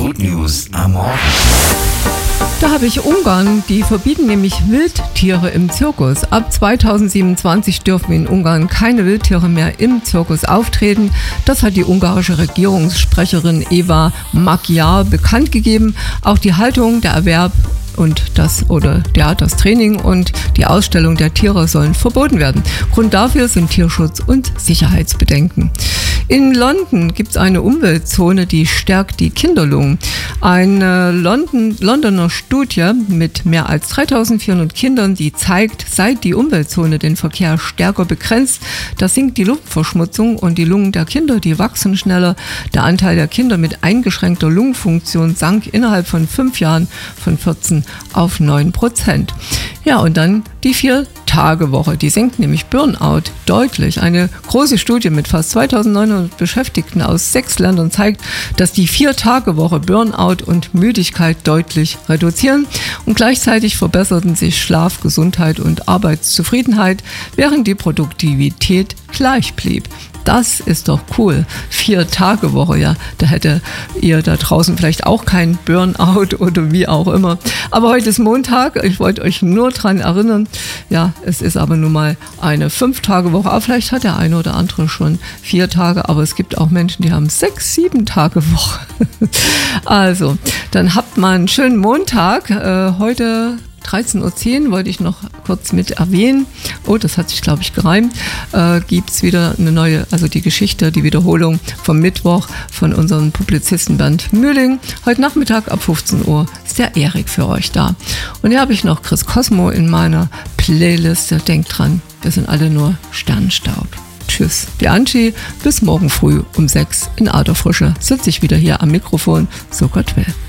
Food News am Morgen. Da habe ich Ungarn, die verbieten nämlich Wildtiere im Zirkus. Ab 2027 dürfen in Ungarn keine Wildtiere mehr im Zirkus auftreten. Das hat die ungarische Regierungssprecherin Eva Magyar bekannt gegeben. Auch die Haltung, der Erwerb und das Training und die Ausstellung der Tiere sollen verboten werden. Grund dafür sind Tierschutz- und Sicherheitsbedenken. In London gibt es eine Umweltzone, die stärkt die Kinderlungen. Eine Londoner Studie mit mehr als 3400 Kindern, die zeigt, seit die Umweltzone den Verkehr stärker begrenzt, da sinkt die Luftverschmutzung und die Lungen der Kinder, die wachsen schneller. Der Anteil der Kinder mit eingeschränkter Lungenfunktion sank innerhalb von 5 Jahren von 14 auf 9%. Ja, und dann die 4-Tage-Woche. Die senkt nämlich Burnout deutlich. Eine große Studie mit fast 2900 Beschäftigten aus 6 Ländern zeigt, dass die 4-Tage-Woche Burnout und Müdigkeit deutlich reduzieren. Und gleichzeitig verbesserten sich Schlaf, Gesundheit und Arbeitszufriedenheit, während die Produktivität gleich blieb. Das ist doch cool. 4-Tage-Woche, ja. Da hätte ihr da draußen vielleicht auch kein Burnout oder wie auch immer. Aber heute ist Montag. Ich wollte euch nur dran erinnern. Ja, es ist aber nun mal eine 5-Tage-Woche. Aber vielleicht hat der eine oder andere schon 4 Tage. Aber es gibt auch Menschen, die haben 6-7-Tage-Woche. Also, dann habt mal einen schönen Montag. Heute 13.10 Uhr wollte ich noch kurz mit erwähnen. Oh, das hat sich, glaube ich, gereimt. Gibt es wieder eine neue, also die Geschichte, die Wiederholung vom Mittwoch von unserem Publizisten Bernd Mühling. Heute Nachmittag ab 15 Uhr ist der Erik für euch da. Und hier habe ich noch Chris Cosmo in meiner Playliste. Denkt dran, wir sind alle nur Sternenstaub. Tschüss, die Angie. Bis morgen früh um 6 in alter Frische sitze ich wieder hier am Mikrofon, so Gott will.